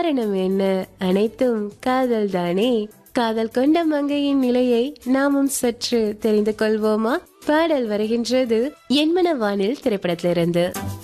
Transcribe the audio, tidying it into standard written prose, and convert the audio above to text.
காரணம் என்ன? அனைத்தும் காதல் தானே. காதல் கொண்ட மங்கையின் நிலையை நாமும் சற்று தெரிந்து கொள்வோமா? பாடல் வருகின்றது என் மனவானில் திரைப்படத்திலிருந்து.